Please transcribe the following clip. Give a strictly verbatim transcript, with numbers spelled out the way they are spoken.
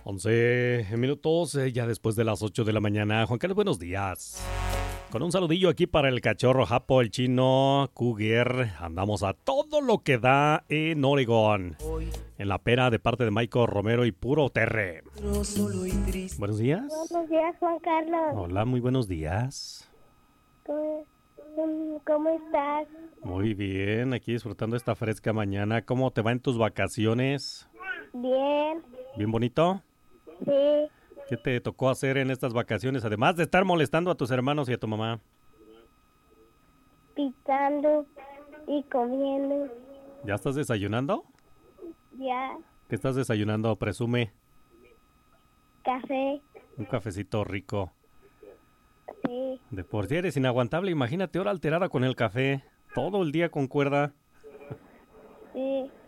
once minutos, eh, ya después de las ocho de la mañana. Juan Carlos, buenos días. Con un saludillo aquí para el cachorro Japo, el chino, Cougar. Andamos a todo lo que da en Oregón. En la pera de parte de Michael Romero y Puro Terre. Buenos días. Buenos días, Juan Carlos. Hola, muy buenos días. ¿Cómo, cómo estás? Muy bien, aquí disfrutando esta fresca mañana. ¿Cómo te va en tus vacaciones? Bien. ¿Bien bonito? Sí. ¿Qué te tocó hacer en estas vacaciones, además de estar molestando a tus hermanos y a tu mamá? Picando y comiendo. ¿Ya estás desayunando? Ya. ¿Qué estás desayunando? Presume. Café. Un cafecito rico. Sí. De por sí eres inaguantable. Imagínate ahora alterada con el café. Todo el día con cuerda. Sí.